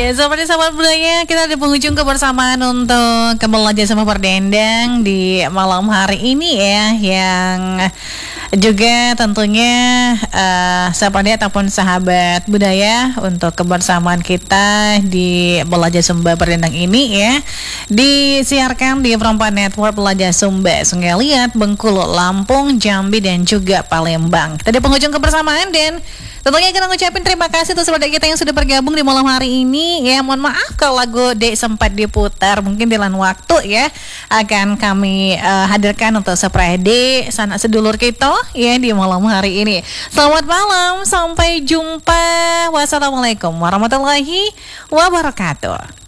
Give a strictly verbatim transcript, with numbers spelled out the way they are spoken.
Ya, seperti sahabat budaya, kita di penghujung kebersamaan untuk kembali sama Berdendang di malam hari ini ya, yang juga tentunya uh, sahabat ataupun sahabat budaya untuk kebersamaan kita di Belajar Sumba Berdendang ini ya, disiarkan di Perempuan Network Belajar Sumba, Sungai Liat, Bengkulu, Lampung, Jambi, dan juga Palembang. Tadi penghujung kebersamaan dan tentunya kita ngucapin terima kasih untuk sahabat kita yang sudah bergabung di malam hari ini ya. Mohon maaf kalau lagu Dek sempat diputar, mungkin di lain waktu ya akan kami uh, hadirkan untuk surprise Dek sanak sedulur kita ya di malam hari ini. Selamat malam, sampai jumpa. Wassalamualaikum warahmatullahi wabarakatuh.